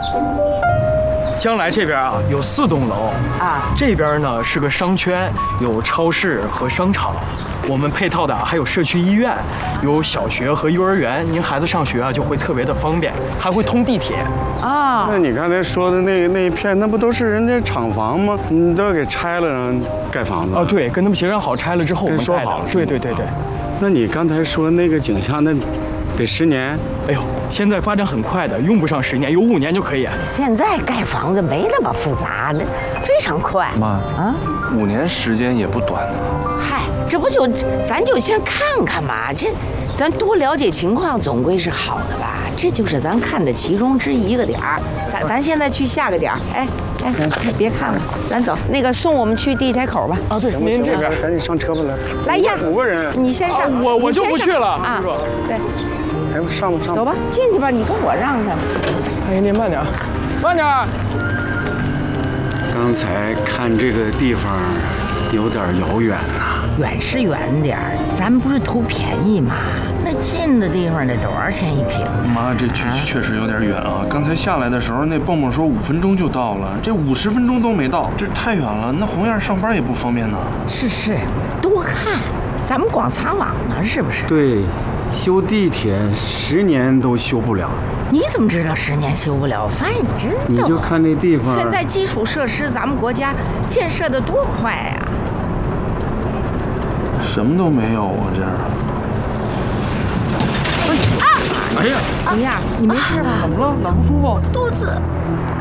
将来这边啊有4栋楼啊， 这边呢是个商圈，有超市和商场，我们配套的还有社区医院，有小学和幼儿园，您孩子上学啊就会特别的方便，还会通地铁。 啊， 那你刚才说的那一片，那不都是人家厂房吗？你都要给拆了，然后盖房子啊？对，跟他们协商好，拆了之后我们盖的。对。 那你刚才说那个景象，那得10年？ 哎呦，现在发展很快的，用不上10年，有5年就可以。 现在盖房子没那么复杂，那非常快。 妈啊 ，5年时间也不短啊。 嗨，这不就咱就先看看嘛，这咱多了解情况总归是好的吧？这就是咱看的其中之一个点儿。咱现在去下个点儿。哎，别看了，咱走。那个送我们去地铁口吧。 啊，对，您这边赶紧上车吧，来。 来呀 5个人， 你先上， 我就不去了啊。对， 哎，上吧。 走吧，进去吧，你跟我让开。 哎，您慢点，慢点。 刚才看这个地方有点遥远呐。 远是远点儿，咱们不是图便宜吗？那近的地方得多少钱一平啊？ 妈，这确实有点远啊！刚才下来的时候，那蹦蹦说5分钟就到了，这50分钟都没到，这太远了。那红艳上班也不方便呢。 是，多看，咱们广撒网呢，是不是？ 对，修地铁10年都修不了。 你怎么知道10年修不了？我发现你真你就看那地方， 现在基础设施咱们国家建设的多快呀！ 什么都没有啊，这儿。 哎呀， 怎么样？你没事吧？ 怎么了？哪不舒服？ 肚子。